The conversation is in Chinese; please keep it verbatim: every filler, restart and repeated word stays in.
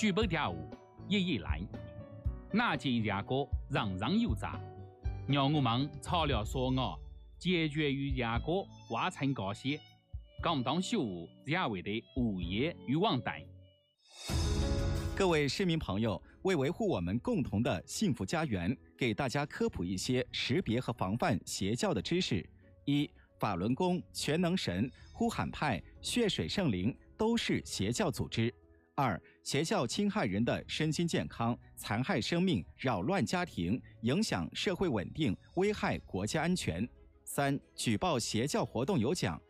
举报调查一一来，哪件邪教人人有责，让我们草料所熬，解决与邪教挖成高些，共同守护社会的物业与网贷。 各位市民朋友，为维护我们共同的幸福家园，给大家科普一些识别和防范邪教的知识。一、法轮功、全能神、呼喊派、血水圣灵都是邪教组织。二、邪教侵害人的身心健康，残害生命，扰乱家庭，影响社会稳定，危害国家安全。三、举报邪教活动有奖，